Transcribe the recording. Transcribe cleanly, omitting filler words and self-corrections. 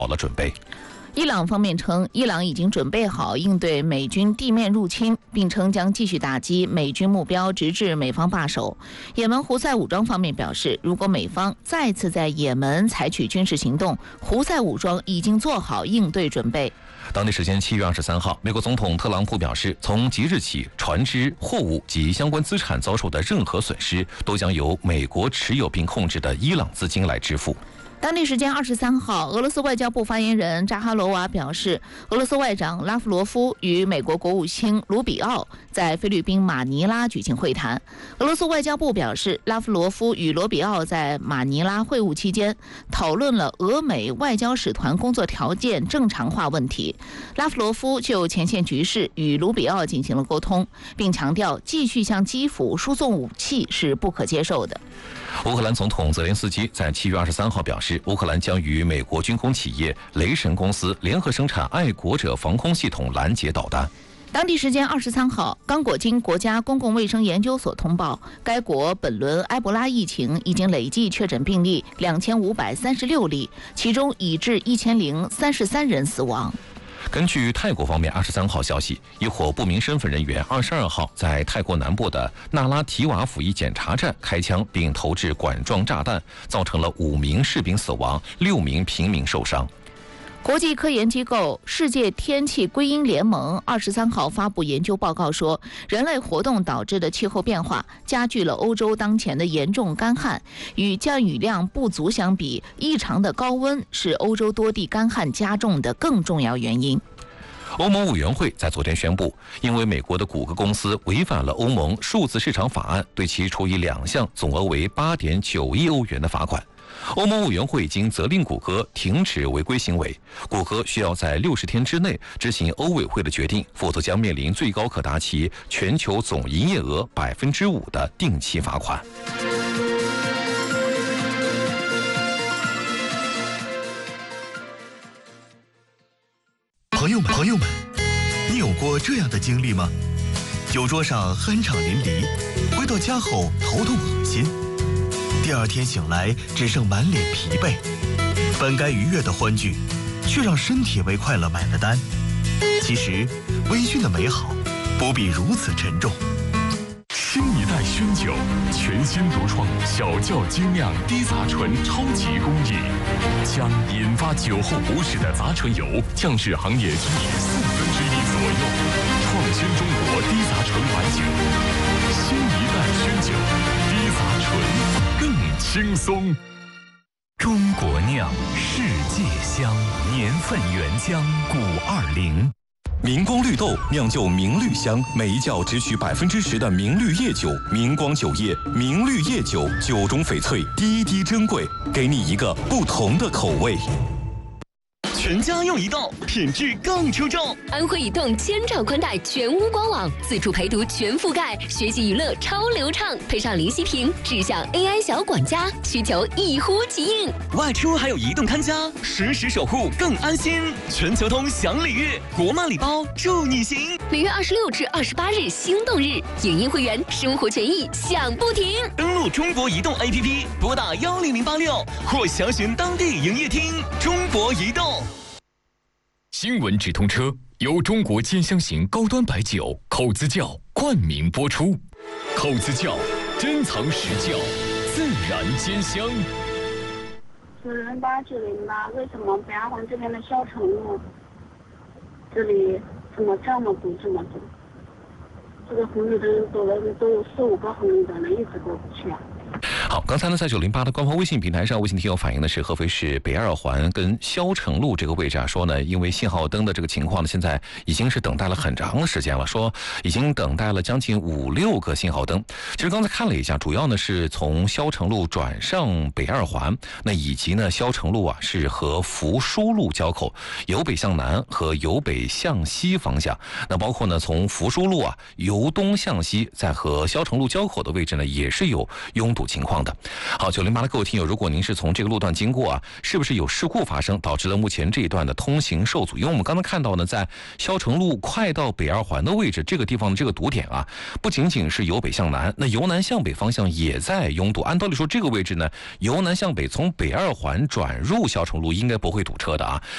好了准备。 伊朗方面称，伊朗已经准备好应对美军地面入侵，并称将继续打击美军目标，直至美方罢手。也门胡塞武装方面表示，如果美方再次在也门采取军事行动，胡塞武装已经做好应对准备。 当地时间7月23号，美国总统特朗普表示，从即日起，船只、货物及相关资产遭受的任何损失，都将由美国持有并控制的伊朗资金来支付。 当地时间23号，俄罗斯外交部发言人扎哈罗娃表示，俄罗斯外长拉夫罗夫与美国国务卿卢比奥在菲律宾马尼拉举行会谈。俄罗斯外交部表示，拉夫罗夫与罗比奥在马尼拉会晤期间讨论了俄美外交使团工作条件正常化问题。拉夫罗夫就前线局势与卢比奥进行了沟通，并强调继续向基辅输送武器是不可接受的。 乌克兰总统泽连斯基在7月23号表示，乌克兰将与美国军工企业雷神公司联合生产爱国者防空系统拦截导弹。 当地时间23号，刚果金国家公共卫生研究所通报，该国本轮埃博拉疫情已经累计确诊病例2536例，其中已致1033人死亡。 根据泰国方面23号消息，一伙不明身份人员22号在泰国南部的纳拉提瓦府一检查站开枪并投掷管状炸弹，造成了5名士兵死亡，6名平民受伤。 国际科研机构世界天气归因联盟23号发布研究报告说，人类活动导致的气候变化加剧了欧洲当前的严重干旱。与降雨量不足相比，异常的高温是欧洲多地干旱加重的更重要原因。 欧盟委员会在昨天宣布，因为美国的谷歌公司违反了欧盟数字市场法案，对其处以2项总额为8.9亿欧元的罚款。欧盟委员会已经责令谷歌停止违规行为，谷歌需要在60天之内执行欧委会的决定，否则将面临最高可达其全球总营业额5%的定期罚款。 朋友们，你有过这样的经历吗？酒桌上酣畅淋漓，回到家后头痛恶心，第二天醒来只剩满脸疲惫，本该愉悦的欢聚，却让身体为快乐买了单。其实，微醺的美好不必如此沉重。 新一代熏酒，全新独创小窖精酿低杂醇超级工艺，将引发酒后不适的杂醇油降至行业居1/4左右，创新中国低杂醇白酒。新一代熏酒，低杂醇更轻松。中国酿，世界香，年份原浆520。 明光绿豆酿就明绿香，每一窖只取10%的明绿叶酒。明光酒业，明绿叶酒，酒中翡翠，滴滴珍贵，给你一个不同的口味。 全家用移动，品质更出众。 安徽移动千兆宽带全屋官网，自助陪读全覆盖，学习娱乐超流畅，配上零息屏，智享 AI 小管家，需求一呼即应。 外出还有移动看家，实时守护更安心。全球通享礼遇，国漫礼包祝你行。 每月26至28日心动日，影音会员生活权益享不停。 登录中国移动 APP， 拨打10086或详询当地营业厅。中国移动。 新闻直通车由中国尖香型高端白酒口子窖冠名播出。口子窖，珍藏实窖，自然尖香。 40890为什么北二环这边的消城路这里怎么这么堵？这个红绿灯走了都有4、5个红绿灯了，一直过不去啊。 好，刚才呢，在908的官方微信平台上，微信听友反映的是合肥市北二环跟消城路这个位置啊，说呢，因为信号灯的这个情况呢，现在已经是等待了很长的时间了，说已经等待了将近5、6个信号灯。其实刚才看了一下，主要呢是从消城路转上北二环，那以及呢消城路啊是和福书路交口，由北向南和由北向西方向。那包括呢从福书路啊由东向西，在和消城路交口的位置呢，也是有拥堵情况的。好，908的各位听友，如果您是从这个路段经过啊，是不是有事故发生，导致了目前这一段的通行受阻？因为我们刚才看到呢，在消城路快到北二环的位置，这个地方的这个堵点啊，不仅仅是由北向南，那由南向北方向也在拥堵。按道理说，这个位置呢，由南向北从北二环转入消城路应该不会堵车的啊。